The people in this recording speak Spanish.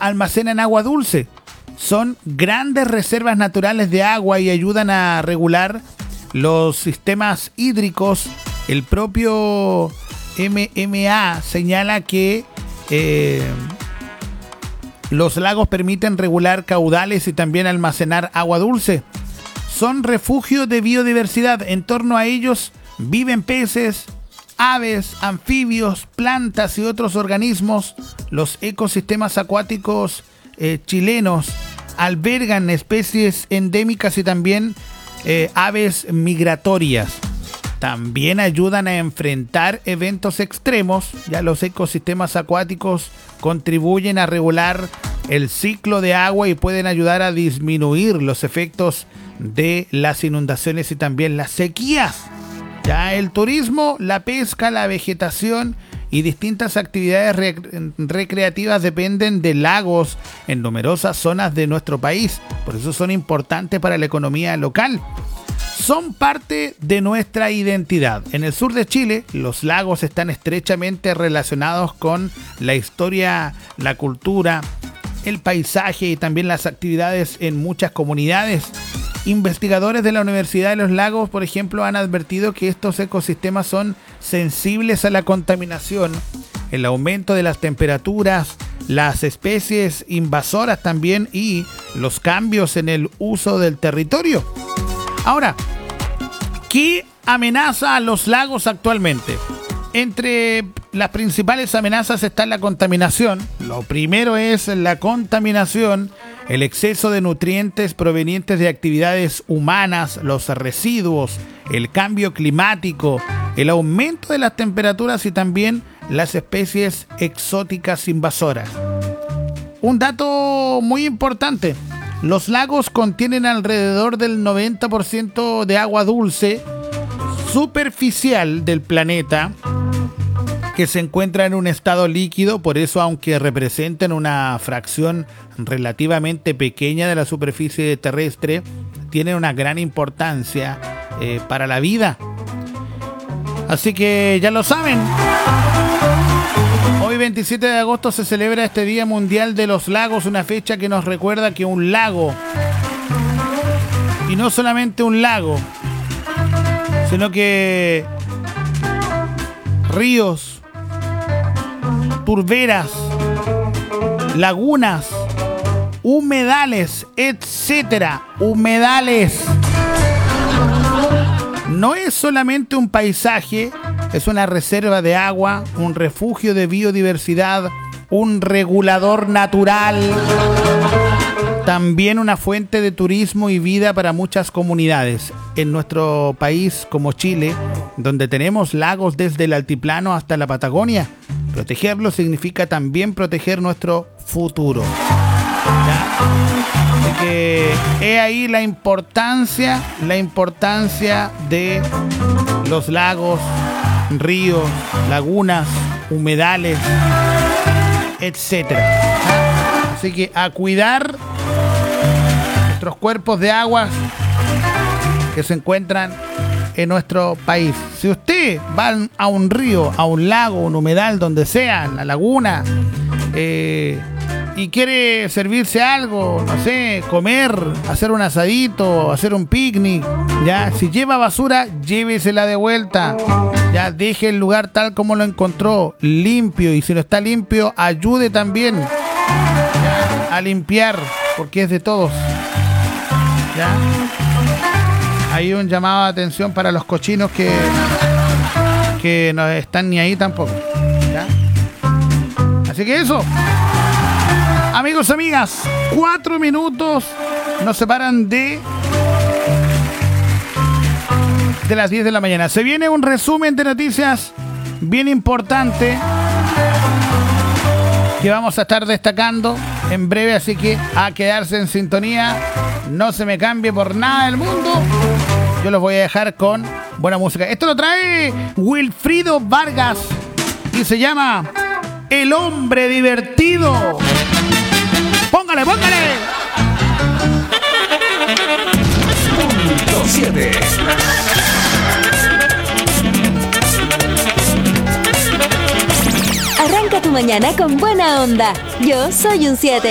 almacenan agua dulce. Son grandes reservas naturales de agua y ayudan a regular los sistemas hídricos. El propio MMA señala que los lagos permiten regular caudales y también almacenar agua dulce. Son refugios de biodiversidad. En torno a ellos viven peces, aves, anfibios, plantas y otros organismos. Los ecosistemas acuáticos chilenos albergan especies endémicas y también aves migratorias. También ayudan a enfrentar eventos extremos. Ya los ecosistemas acuáticos contribuyen a regular el ciclo de agua y pueden ayudar a disminuir los efectos de las inundaciones y también las sequías. Ya el turismo, la pesca, la vegetación y distintas actividades recreativas dependen de lagos en numerosas zonas de nuestro país. Por eso son importantes para la economía local. Son parte de nuestra identidad. En el sur de Chile, los lagos están estrechamente relacionados con la historia, la cultura, el paisaje y también las actividades en muchas comunidades. Investigadores de la Universidad de los Lagos, por ejemplo, han advertido que estos ecosistemas son sensibles a la contaminación, el aumento de las temperaturas, las especies invasoras también y los cambios en el uso del territorio. Ahora, ¿qué amenaza a los lagos actualmente? Entre las principales amenazas está la contaminación. Lo primero es la contaminación, el exceso de nutrientes provenientes de actividades humanas, los residuos, el cambio climático, el aumento de las temperaturas y también las especies exóticas invasoras. Un dato muy importante: los lagos contienen alrededor del 90% de agua dulce superficial del planeta, que se encuentra en un estado líquido. Por eso, aunque representan una fracción relativamente pequeña de la superficie terrestre, tienen una gran importancia para la vida. Así que ya lo saben. Hoy 27 de agosto se celebra este Día Mundial de los Lagos, una fecha que nos recuerda que un lago, y no solamente un lago, sino que ríos, turberas, lagunas, humedales, etcétera. Humedales no es solamente un paisaje, es una reserva de agua, un refugio de biodiversidad, un regulador natural, también una fuente de turismo y vida para muchas comunidades. En nuestro país como Chile, donde tenemos lagos desde el altiplano hasta la Patagonia, protegerlos significa también proteger nuestro futuro. ¿Ya? Así que he ahí la importancia de los lagos, ríos, lagunas, humedales, etcétera. Así que a cuidar nuestros cuerpos de agua que se encuentran en nuestro país. Si usted va a un río, a un lago, un humedal, donde sea, en la laguna, y quiere servirse algo, no sé, comer, hacer un asadito, hacer un picnic, ya, si lleva basura, llévesela de vuelta. Ya, deje el lugar tal como lo encontró, limpio, y si no está limpio, ayude también, ya, a limpiar, porque es de todos. Ya. Hay un llamado de atención para los cochinos que no están ni ahí tampoco. ¿Ya? Así que eso. Amigos, amigas, 4 minutos nos separan de las 10 de la mañana. Se viene un resumen de noticias bien importante que vamos a estar destacando en breve, así que a quedarse en sintonía. No se me cambie por nada del mundo. Yo los voy a dejar con buena música. Esto lo trae Wilfrido Vargas y se llama El Hombre Divertido. ¡Póngale, póngale! 7. Arranca tu mañana con buena onda. Yo soy un 7.